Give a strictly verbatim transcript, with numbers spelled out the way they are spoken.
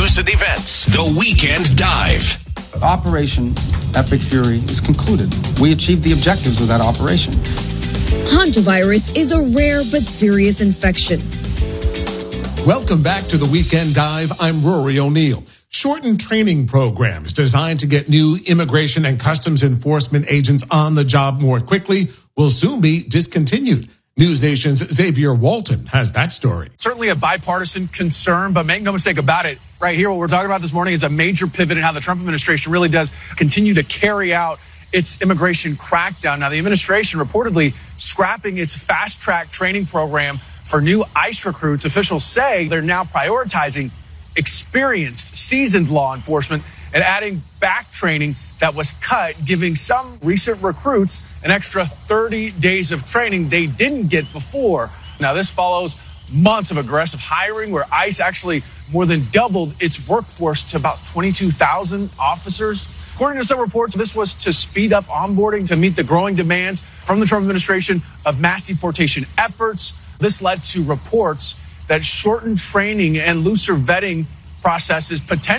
news and events. The Weekend Dive. Operation Epic Fury is concluded. We achieved the objectives of that operation. Hantavirus is a rare but serious infection. Welcome back to the Weekend Dive. I'm Rory O'Neill. Shortened training programs designed to get new immigration and customs enforcement agents on the job more quickly will soon be discontinued. News Nation's Xavier Walton has that story. Certainly a bipartisan concern, but make no mistake about it. Right here, what we're talking about this morning is a major pivot in how the Trump administration really does continue to carry out its immigration crackdown. Now, the administration reportedly scrapping its fast-track training program for new ICE recruits. Officials say they're now prioritizing experienced, seasoned law enforcement and adding back training that was cut, giving some recent recruits an extra thirty days of training they didn't get before. Now, this follows months of aggressive hiring where ICE actually more than doubled its workforce to about twenty-two thousand officers. According to some reports, this was to speed up onboarding to meet the growing demands from the Trump administration of mass deportation efforts. This led to reports that shortened training and looser vetting processes potentially